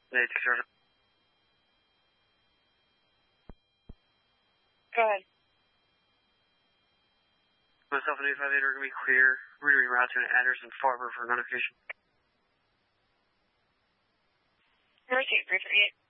Hey, take care. Go ahead. Myself and 858 are going to be clear. We're going to be routed to Anderson Farber for notification. Rotate 338.